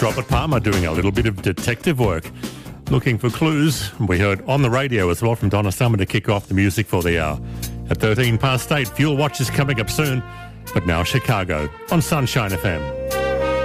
was Robert Palmer doing a little bit of detective work, looking for clues. We heard On the Radio as well from Donna Summer to kick off the music for the hour. At 13 past 8, Fuel Watch is coming up soon, but now Chicago on Sunshine FM.